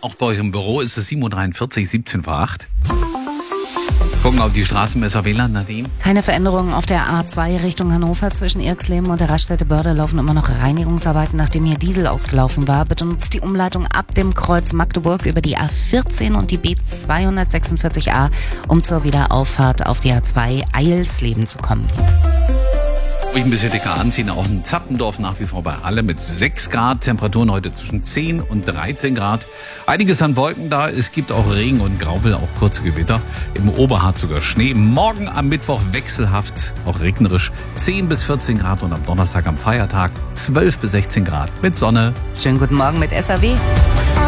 Auch bei euch im Büro ist es 7.43 Uhr, 17 vor 8. Gucken auf die Straßenmesser WLAN, Nadine. Keine Veränderungen auf der A2 Richtung Hannover. Zwischen Irxleben und der Raststätte Börde laufen immer noch Reinigungsarbeiten, nachdem hier Diesel ausgelaufen war. Bitte nutzt die Umleitung ab dem Kreuz Magdeburg über die A14 und die B246a, um zur Wiederauffahrt auf die A2 Eilsleben zu kommen. Ruhig ein bisschen dicker anziehen, auch in Zappendorf nach wie vor bei Halle mit 6 Grad. Temperaturen heute zwischen 10 und 13 Grad. Einiges an Wolken da. Es gibt auch Regen und Graupel, auch kurze Gewitter. Im Oberharz sogar Schnee. Morgen am Mittwoch wechselhaft, auch regnerisch. 10 bis 14 Grad und am Donnerstag am Feiertag 12 bis 16 Grad mit Sonne. Schönen guten Morgen mit SAW.